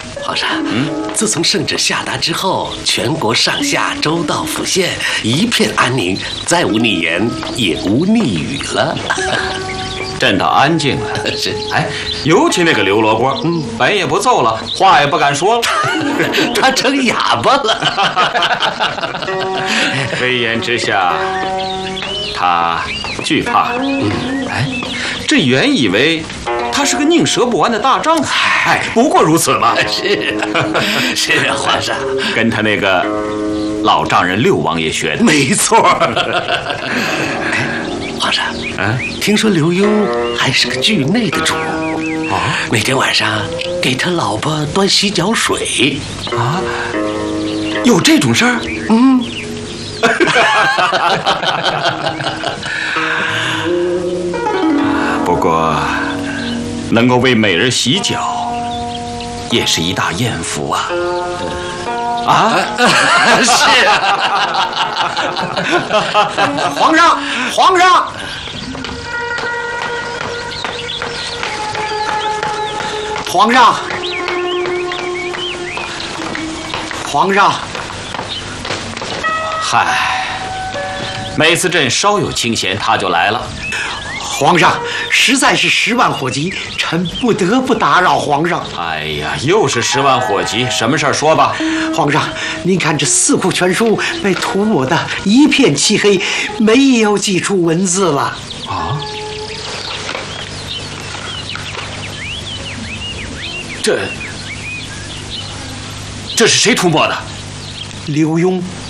皇上，自从圣旨下达之后，全国上下、州道府县一片安宁，再无逆言，也无逆语了。 朕倒安静了。 是， 哎，尤其那个刘罗锅，本也不奏了，话也不敢说了， 他成哑巴了。 威严之下，他惧怕。哎，朕原以为他是个宁折不完的大丈夫，哎，不过如此嘛。 是啊，皇上， 跟他那个老丈人六王爷学的。 没错。皇上，听说刘墉还是个惧内的主。每天晚上给他老婆端洗脚水。 啊，有这种事儿？不过，能够为美人洗脚，也是一大艳福啊！ 是啊。 皇上，皇上，皇上，皇上。 嗨，每次朕稍有清闲，他就来了。 皇上，实在是10万火急，臣不得不打扰皇上。 哎呀，又是10万火急，什么事儿说吧。 皇上，您看这4库全书被涂抹得一片漆黑，没有几处文字了。 啊？这是谁涂抹的？ 刘墉。